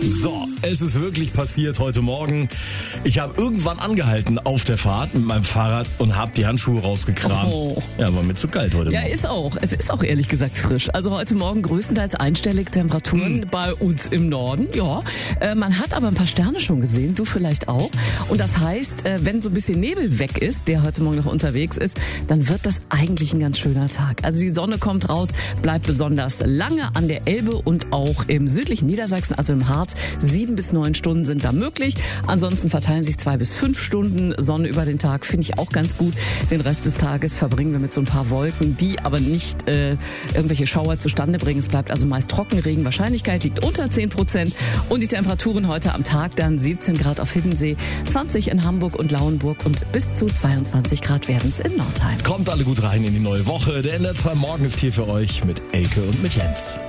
So, es ist wirklich passiert heute Morgen. Ich habe irgendwann angehalten auf der Fahrt mit meinem Fahrrad und habe die Handschuhe rausgekramt. Oh. Ja, war mir zu kalt heute Ja, Morgen. ist auch. Es ist auch ehrlich gesagt frisch. Also heute Morgen größtenteils einstellige Temperaturen bei uns im Norden. Ja, man hat aber ein paar Sterne schon gesehen, du vielleicht auch. Und das heißt, wenn so ein bisschen Nebel weg ist, der heute Morgen noch unterwegs ist, dann wird das eigentlich ein ganz schöner Tag. Also die Sonne kommt raus, bleibt besonders lange an der Elbe und auch im südlichen Niedersachsen, also im Harz. 7 bis 9 Stunden sind da möglich. Ansonsten verteilen sich 2 bis 5 Stunden Sonne über den Tag. Finde ich auch ganz gut. Den Rest des Tages verbringen wir mit so ein paar Wolken, die aber nicht irgendwelche Schauer zustande bringen. Es bleibt also meist trocken. Regenwahrscheinlichkeit liegt unter 10%. Und die Temperaturen heute am Tag dann 17 Grad auf Hiddensee, 20 in Hamburg und Lauenburg und bis zu 22 Grad werden es in Nordheim. Kommt alle gut rein in die neue Woche. Der NDR 2 Morgen ist hier für euch mit Elke und mit Jens.